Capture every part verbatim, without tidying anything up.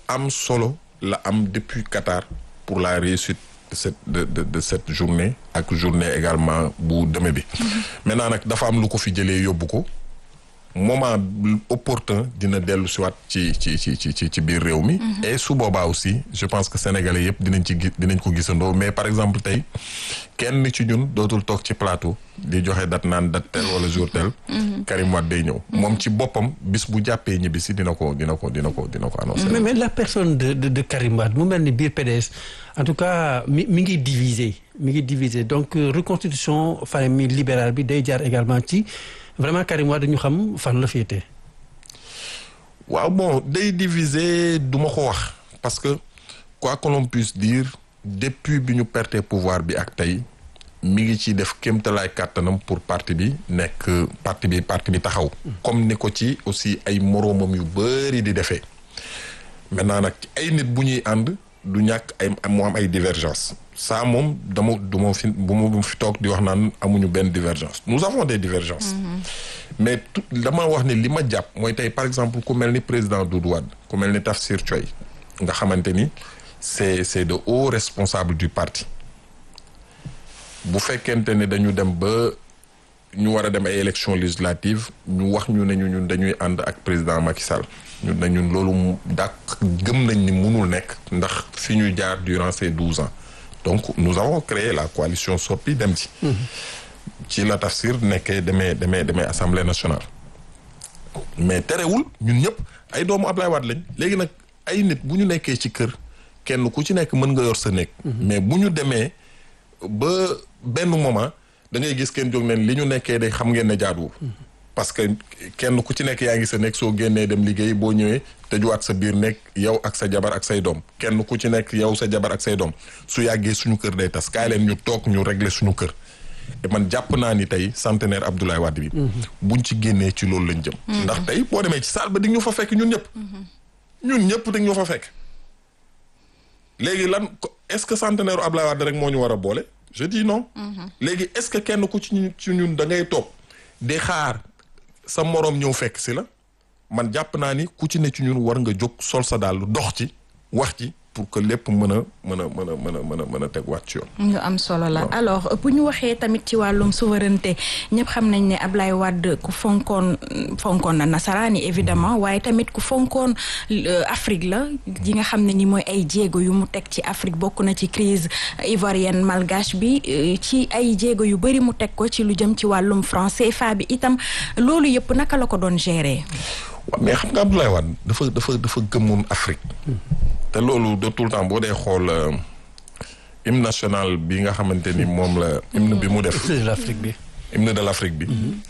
am solo la am depuis Qatar pour la réussite de cette de de de cette journée ak journée également bu demee bi. maintenant nag dafa am lu ko fi jëlee yóbbu ko moment opportun dina dellu si waat ci ci ci ci ci biir réew mi. et su boobaa aussi je pense que sénégalais yëpp dinañ ci gis dinañ ko gisandoo mais par exemple tey kenn ci ñun dootul toog ci plateau di joxe date naan date tel wala jour tel. Karim Wade day ñëw. moom ci boppam bis bu jàppee ñibbi si dina ko dina ko dina ko dina ko annoncé. mais mais la personne de de de Karim Wade mu mel ni biir P D S en tout cas mi mi ngi diviser mi ngi diviser donc reconstitution famille libérale bi day jaar également ci. vraiment Karim Wade dañu xam fan la féetee. waaw bon day diviser du ma ko wax parce que quoi que l'on puisse dire depuis bi ñu perte pouvoir bi ak tey mi ngi ci def kéemtalaay kàttanam pour parti bi nekk parti bi parti bi taxaw. comme ni ko ci aussi ay moroomam yu bari di defee. maintenant nag ay nit bu ñuy ànd du ñàkk ay mu am ay divergence ça moom dama du ma fi bu ma fi toog di wax naan amuñu benn divergence nous avons des divergences. Mm-hmm. mais tout dama wax ne li ma jàpp mooy tey par exemple ku mel ni président Doudou Wade ku mel ni Tafsir Thioye nga xamante ni c'est c'est de hauts responsables du parti bu fekkente ne dañu dem ba ñu war a dem ay élections législatives ñu wax ñu ne ñu ñun dañuy ànd ak président Macky Sall. ñun na ñun loolu dak gëm nañ ni mënul nekk ndax fi ñu jaar durant ces douze ans donc nous avons créé la coalition Soppi dem ci ci la Tafsir nekkee demee demee demee assemblée nationale mais terewul ñun ñëpp ay doomu Ablaye Wade lañ léegi nag ay nit bu ñu nekkee ci kër kenn ku ci nekk mën nga yor sa nekk mais bu ñu demee ba benn moment da ngay gis kenn jóg neen li ñu nekkee day xam ngeen ne jaaduwul parce que kenn ku ci nekk yaa ngi sa nekk soo génnee dem liggéey boo ñëwee tëjuwaat sa biir nekk yow ak sa jabar ak say doom kenn ku ci nekk yow sa jabar ak say doom su yàggee suñu kër day tas kaay leen ñu toog ñu régler suñu kër te man jàpp naa ni tey centenaire Abdoulaye Wade bi buñ ci génnee ci loolu lañ jëm ndax tey boo demee ci salle ba di ñu fa fekk ñun ñëpp ñun ñëpp di ñu fa fekk léegi lan est-ce que centenaire Abdoulaye Wade rek moo ñu war a boole je dis non léegi est-ce que kenn ku ci ci ñun da ngay toog di xaar sa moroom ñëw fekk si la man jàpp naa ni ku ci ne ci ñun war nga jóg sol sa daal dox ci wax ci pour que lépp mën a mën a mën a mën a mën a mën a teg waat ci yoon. ñu am solo la alors bu ñu waxee tamit ci wàllum souveraineté ñëpp xam nañ ne Ablaye Wade ku fonkoon fonkoon na nasaraan yi évidemment waaye tamit ku fonkoon Afrique la ji nga xam ne ni mooy ay jéego yu mu teg ci Afrique bokk na ci crise ivoirienne malgache bi ci ay jéego yu bari mu teg ko ci lu jëm ci wàllum franc C F A bi itam loolu yëpp naka la ko doon gérer. waaw mais xam nga Abdoulaye Wade dafa dafa dafa gëmoon Afrique. te loolu de tout le temps boo dee xool hymne national bi nga xamante ni moom la hymne bi mu def. hymne de l'Afrique bi. hymne de l'Afrique bi.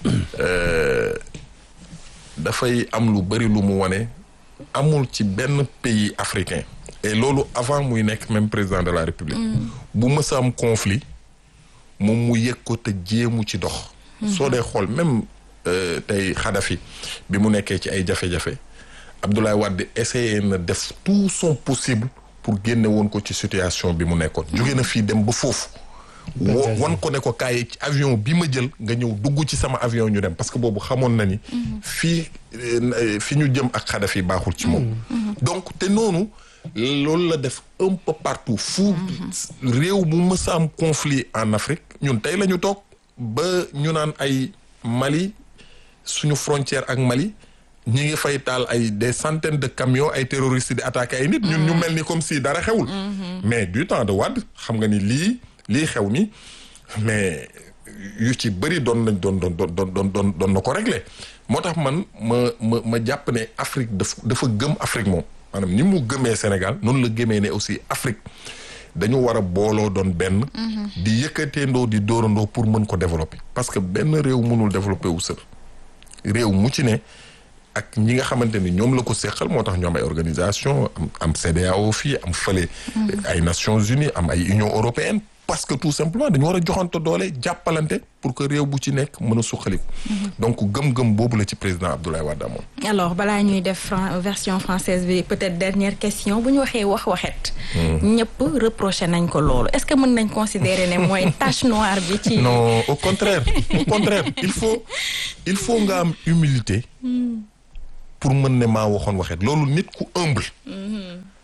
dafay am lu bari lu mu wane amul ci benn pays africain. et loolu avant muy nekk même président de la République. bu mës a am conflit moom mu yëg ko te jéemu ci dox. soo dee xool même tey Kadhafi bi mu nekkee ci ay jafe-jafe. Abdoulaye Wade essayé na def tout son possible pour génne woon ko ci situation bi mu nekkoon. jóge na fii dem ba foofu. woo wan ko ne ko kaay ci avion bi ma jël nga ñëw dugg ci sama avion ñu dem parce que boobu xamoon na ni. fii fi ñu jëm ak Kadhafi baaxul ci moom. donc te noonu loolu la def un peu partout fu réew mu mës a am conflit en Afrique ñun tey la ñu toog ba ñu naan ay Mali suñu frontière ak Mali. ñi ngi fay taal ay des centaines de camions ay terroristes di attaquer ay nit. ñun ñu mel ni comme si dara xewul. mais du temps de Wade xam nga ni lii lii xew ni mais yu ci bëri doon nañ doon doon doon doon doon doon na ko régler moo tax man ma ma ma jàpp ne Afrique daf dafa gëm Afrique moom maanaam ni mu gëmee Sénégal noonu la gëmee ne aussi Afrique dañu war a booloo doon benn. di yëkkateendoo di dóorandoo pour mën ko développer. parce que benn réew mënul développer wu sër réew mu ci ne. ak ñi nga xamante ni ñoom la ko seqal moo tax ñu am ay organisation am am C E D E A O fii am fële ay Nations Unies am ay Union européenne parce que tout simplement dañu war a joxante doole jàppalante pour que réew bu ci nekk mën a suqaliku donc gëm-gëm boobu la ci président Abdoulaye Wade amoon. alors balaa ñuy def version française bi peut-être dernière question bu ñu waxee wax waxet ñëpp reproché nañ ko loolu est-ce que mën nañ considérer ne mooy tache noire bi ci. non au contraire au contraire il faut il faut nga am humilité. pour mën ne maa waxoon waxet loolu nit ku humble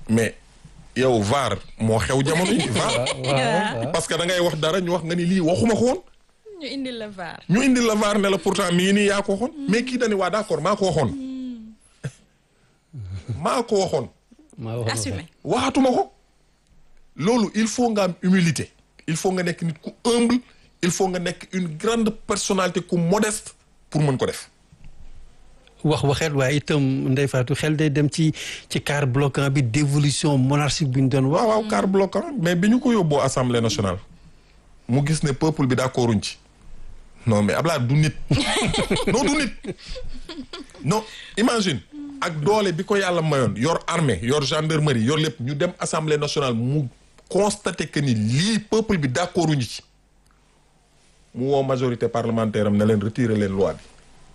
mais yow V A R moo xew jamono yi V A R waaw parce que da ngay wax dara ñu wax nga ni lii waxuma ko woon ñu indil la V A R. ñu indil la V A R ne la pourtant mi ngi nii yaa ko waxoon mais kii dañu waa d'accord maa ko waxoon maa ko waxoon maa waxoon assumé. waxatuma ko loolu il faut nga am humilité il faut nga nekk nit ku humble il faut nga nekk une grande personnalité ku modeste pour mën ko def wax waxeet waaye itam Ndeye Fatou xel day dem ci ci quart bloquant bi dévolution monarchique bi ñu doon wax. waaw waaw quart bloquant mais bi ñu ko yóbboo assemblée nationale mu gis ne peuple bi d'accorduñ ci non mais Ablaye du nit non du nit non imagine ak doole bi ko yàlla mayoon yor armée yor gendarmerie yor lépp ñu dem assemblée nationale mu constaté que ni lii peuple bi d'accorduñ ci mu woo majorité parlementaire am ne leen retirer leen loi bi.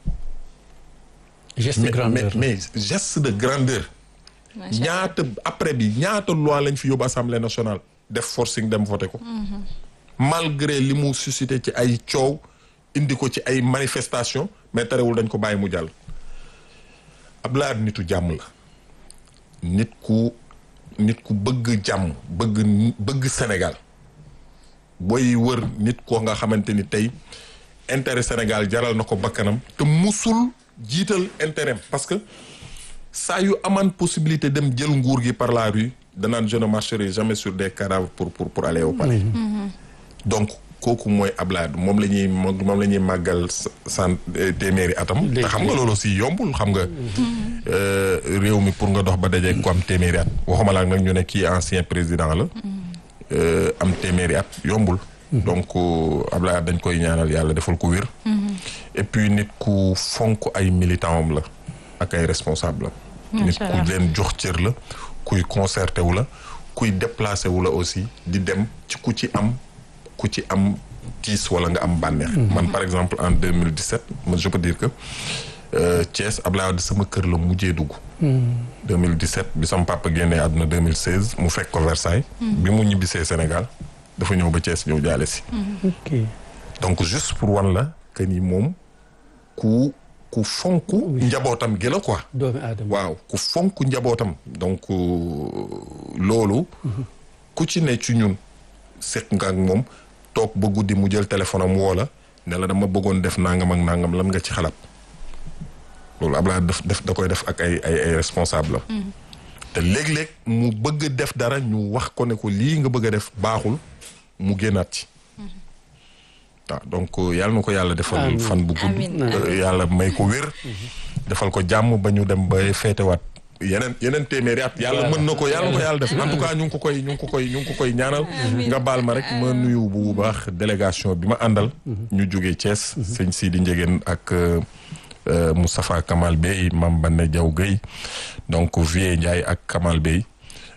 geste de grandeur mais mais geste de grandeur. ñaata après bi ñaata loi lañ fi yóbbu assemblée nationale def forcing dem voté ko. malgré li mu suscité ci ay coow indi ko ci ay manifestations mais terewul dañ ko bàyyi mu jàll. Abdoulaye nitu jàmm la nit ku nit ku bëgg jàmm bëgg bëgg Sénégal booy wër nit koo nga xamante ni tey intérêt Sénégal jaral na ko bakkanam te musul jiital intérêt parce que saa yu amaan possibilité dem jël nguur gi par la rue danaan je ne marcherai jamais sur des cadavres pour pour pour aller au palais. Mm-hmm. Donc kooku mooy Ablaye moom la ñuy moom la ñuy màggal sant téeméeri atam. te xam nga loolu aussi yombul xam nga. réew mi pour nga dox ba daje ko am téeméeri at. waxuma la nag ñu ne kii ancien président la. am téeméeri at yombul. donc Ablaye dañ koy ñaanal yàlla defal ko wér. et puis nit ku fonk ay militant am la ak ay responsable la. nit ku leen jox cër la kuy concerté wu la kuy déplacé wu la aussi di dem ci ku ci am. ku ci am tiis wala nga am bànneex. man par exemple en deux mille dix-sept je peux dire que Thiès Abdoulaye Wade sama kër la mujjee dugg. deux mille dix-sept bi sama papa génnee àdduna deux mille seize mu fekk ko Versailles. bi mu ñibbisee Sénégal dafa ñëw ba Thiès ñëw jaale si. ok donc juste pour wan la que ni moom ku ku fonk njabootam gi la quoi. doomi aadama waaw ku fonk njabootam donc loolu. ku ci ne ci ñun seq nga ak moom. toog ba guddi mu jël téléphone am woo la ne la dama bëggoon def nangam ak nangam lan nga ci xalaat loolu Ablaye def def da koy def ak ay ay ay responsable la. te léeg-léeg mu bëgg def dara ñu wax ko ne ko lii nga bëgg a def baaxul mu génnaat ci. waaw donc yàlla na ko yàlla defal fan bu gudd. yàlla may ko wér. defal ko jàmm ba ñu dem ba féetewaat yeneen yeneen téeméeri at yàlla mën na ko yàlla na ko yàlla def en tout cas ñu ngi ko koy ñu ngi ko koy ñu ngi ko koy ñaanal nga baal ma rek ma nuyu bu baax délégation bi ma àndal ñu jógee Thiès sëñ Sidi Ndiégène ak Moustapha Kamal Bey Mame Bane Diaw Gueye donc Vieux Ndiaye ak Kamal Bey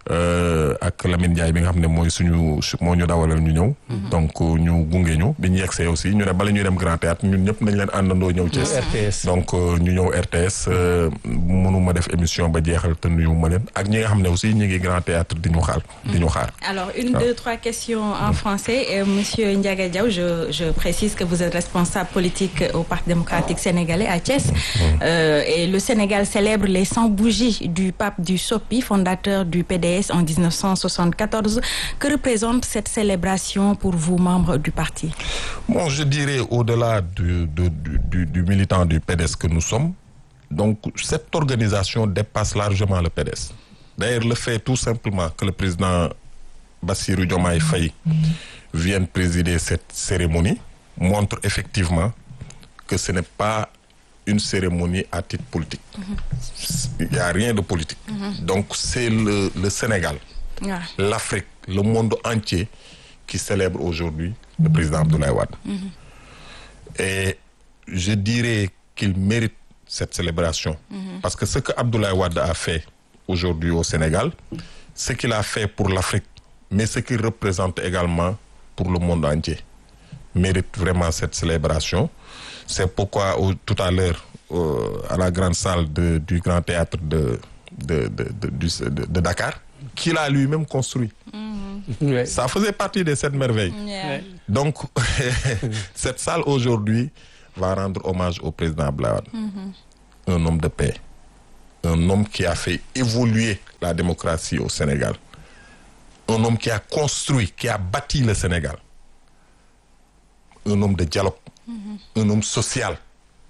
ak Lamine Ndiaye bi nga xam ne mooy suñu moo ñu dawalal ñu ñëw donc ñu gunge ñu bi ñu yegsee aussi ñu ne bala ñuy dem Grand Théâtre ñun ñëpp nañ leen àndandoo ñëw Thiès donc ñu ñëw R T S mënuma def émission ba jeexal te nuyu ma leen ak ñi nga xam ne aussi ñu ngi Grand Théâtre di ñu xaar di ñu xaar alors une deux trois questions en français euh, monsieur Ndiaga Diaw je je précise que vous êtes responsable politique au Parti démocratique sénégalais à Thiès euh, et le Sénégal célèbre les cent bougies du pape du Sopi fondateur du P D S en dix-neuf cent soixante-quatorze. Que représente cette célébration pour vous, membres du parti? Bon, je dirais au-delà du, du, du, du militant du P D S que nous sommes, donc cette organisation dépasse largement le P D S. D'ailleurs, le fait tout simplement que le président Bassirou Diomaye Faye vienne présider cette cérémonie montre effectivement que ce n'est pas une cérémonie à titre politique. Mm-hmm. Il n'y a rien de politique. Mm-hmm. Donc c'est le, le Sénégal, yeah. l'Afrique, le monde entier qui célèbre aujourd'hui le président Abdoulaye Wade. Mm-hmm. Et je dirais qu'il mérite cette célébration. Mm-hmm. Parce que ce que Abdoulaye Wade a fait aujourd'hui au Sénégal, ce qu'il a fait pour l'Afrique, mais ce qu'il représente également pour le monde entier, mérite vraiment cette célébration. C'est pourquoi au, tout à l'heure, euh, à la grande salle de, du Grand Théâtre de, de, de, de, de, de Dakar, qu'il a lui-même construit. Mm-hmm. Ouais. Ça faisait partie de cette merveille. Yeah. Donc, cette salle aujourd'hui va rendre hommage au président Abdoulaye Wade. Mm-hmm. Un homme de paix, un homme qui a fait évoluer la démocratie au Sénégal, un homme qui a construit, qui a bâti le Sénégal, un homme de dialogue, mm-hmm. un homme social.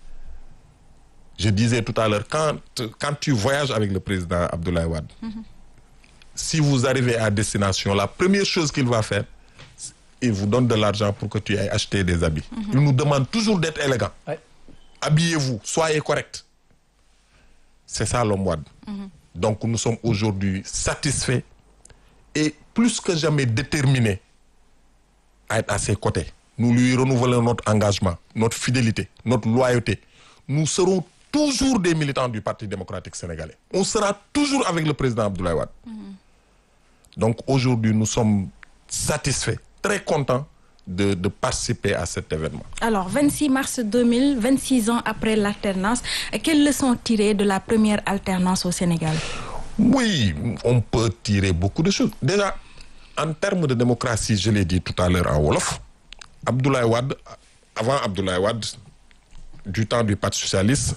Je disais tout à l'heure, quand, quand tu voyages avec le président Abdoulaye Wade, mm-hmm. si vous arrivez à destination, la première chose qu'il va faire, il vous donne de l'argent pour que tu ailles acheter des habits. Mm-hmm. Il nous demande toujours d'être élégant. Ouais. Habillez-vous, soyez correct. C'est ça l'homme Wade. Mm-hmm. Donc nous sommes aujourd'hui satisfaits et plus que jamais déterminés à être à ses côtés. Nous lui renouvelons notre engagement, notre fidélité, notre loyauté. Nous serons toujours des militants du Parti démocratique sénégalais. On sera toujours avec le président Abdoulaye Wade. Mm-hmm. Donc aujourd'hui, nous sommes satisfaits, très contents de, de participer à cet événement. Alors, vingt-six mars deux mille, vingt-six ans après l'alternance, quelles leçons tirer de la première alternance au Sénégal? Oui, on peut tirer beaucoup de choses. Déjà, en termes de démocratie, je l'ai dit tout à l'heure en Wolof, Abdoulaye Wade, avant Abdoulaye Wade, du temps du Parti socialiste,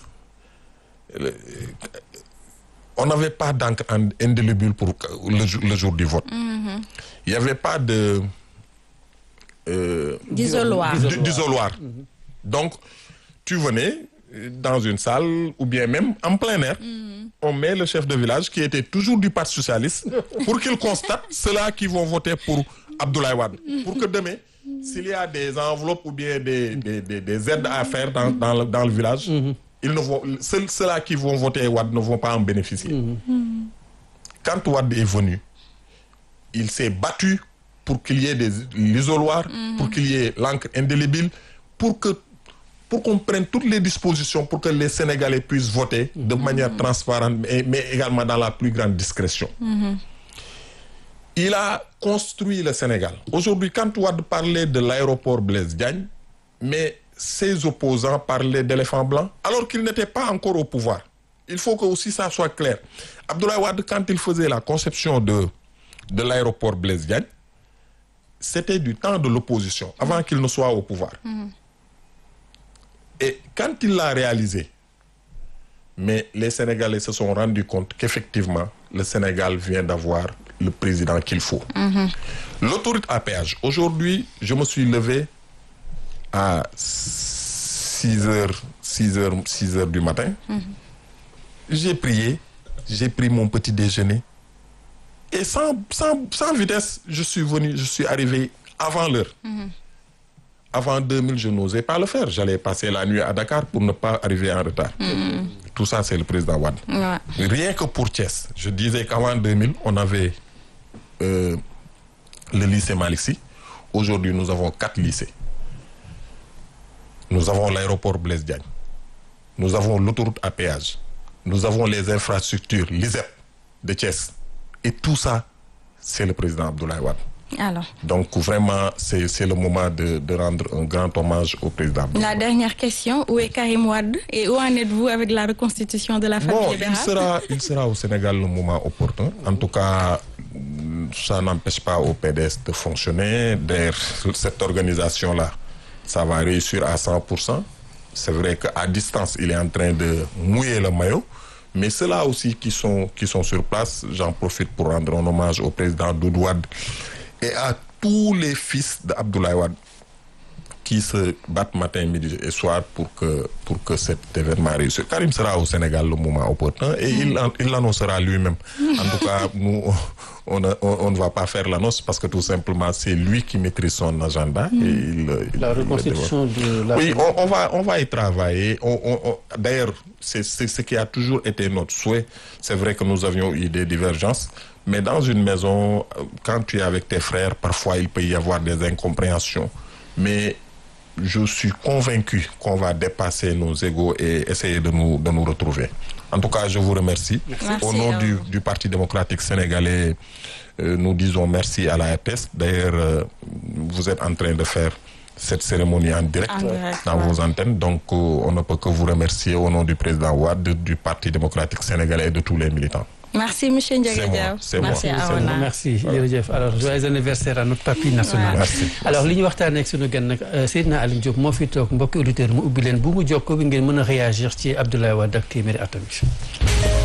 on n'avait pas d'encre indélébile pour le, le jour du vote. Mm-hmm. Il n'y avait pas de... Euh, d'isoloir. d'isoloir. Mm-hmm. Donc, tu venais dans une salle ou bien même en plein air, mm-hmm. on met le chef de village qui était toujours du Parti socialiste pour qu'il constate ceux-là qui vont voter pour Abdoulaye Wade. Mm-hmm. Pour que demain, s'il y a des enveloppes ou bien des, des, des, des aides à faire dans, dans, le, dans le village, mm-hmm. ils ne vont, ceux, ceux-là qui vont voter Wade ne vont pas en bénéficier. Mm-hmm. Quand Wade est venu, il s'est battu pour qu'il y ait des, l'isoloir, mm-hmm. pour qu'il y ait l'encre indélébile, pour que pour qu'on prenne toutes les dispositions pour que les Sénégalais puissent voter de mm-hmm. manière transparente, mais, mais également dans la plus grande discrétion. Mm-hmm. Il a construit le Sénégal. Aujourd'hui, quand Wade parlait de l'aéroport Blaise Diagne, mais ses opposants parlaient d'éléphants blancs, alors qu'il n'était pas encore au pouvoir. Il faut que aussi ça soit clair. Abdoulaye Wade, quand il faisait la conception de, de l'aéroport Blaise Diagne, c'était du temps de l'opposition, avant qu'il ne soit au pouvoir. Mm-hmm. Et quand il l'a réalisé, mais les Sénégalais se sont rendus compte qu'effectivement, le Sénégal vient d'avoir le président qu'il faut. Mm-hmm. L'autoroute à péage. Aujourd'hui, je me suis levé à six heures, six heures, six heures du matin. Mm-hmm. J'ai prié, j'ai pris mon petit déjeuner. Et sans, sans, sans vitesse, je suis venu, je suis arrivé avant l'heure. Mm-hmm. Avant deux mille, je n'osais pas le faire. J'allais passer la nuit à Dakar pour ne pas arriver en retard. Mm-hmm. Tout ça, c'est le président Wade. Ouais. Rien que pour Thiès. Je disais qu'avant deux mille, on avait euh, le lycée Malick Sy. Aujourd'hui, nous avons quatre lycées. Nous avons l'aéroport Blaise Diagne. Nous avons l'autoroute à péage. Nous avons les infrastructures, l'I S E P de Thiès. Et tout ça, c'est le président Abdoulaye Wade. Alors. Donc vraiment, c'est, c'est le moment de, de rendre un grand hommage au président. La dernière question, où est Karim Wade et où en êtes-vous avec la reconstitution de la famille bon, libérale? il sera, il sera au Sénégal le moment opportun. En tout cas, ça n'empêche pas au P D S de fonctionner. D'ailleurs, cette organisation-là, ça va réussir à cent pour cent. C'est vrai qu'à distance, il est en train de mouiller le maillot. Mais ceux-là aussi qui sont, qui sont sur place, j'en profite pour rendre un hommage au président Doudou Wade et à tous les fils d'Abdoulaye Wade qui se battent matin, midi et soir pour que, pour que cet événement réussisse. Karim sera au Sénégal le moment opportun et il, il l'annoncera lui-même. En tout cas, nous, on, on, on ne va pas faire l'annonce parce que tout simplement, c'est lui qui maîtrise son agenda. Et il, la il, reconstitution il de la... Oui, on, on, va, on va y travailler. On, on, on, d'ailleurs, c'est, c'est ce qui a toujours été notre souhait. C'est vrai que nous avions eu des divergences. Mais dans une maison, quand tu es avec tes frères, parfois il peut y avoir des incompréhensions. Mais je suis convaincu qu'on va dépasser nos égos et essayer de nous, de nous retrouver. En tout cas, je vous remercie. Merci. Au nom du, du Parti démocratique sénégalais, euh, nous disons merci à la R T S. D'ailleurs, euh, vous êtes en train de faire cette cérémonie en direct, en direct dans ouais. vos antennes. Donc, euh, on ne peut que vous remercier au nom du président Wade, du Parti démocratique sénégalais et de tous les militants. Merci, M. Ndiaga Diaw. Merci à moi. Ona. Merci jërëjëf alors joyeux anniversaire à notre papy national. Merci. Alors li ñu waxtaanee ak sunu gan nag Seydina Aliou Diop moo fi toog mbokki auditeurs mu ubbi leen bu mu jokkoo bi ngeen mën a réagir ci Abdoulaye Wade ak téeméeri atam.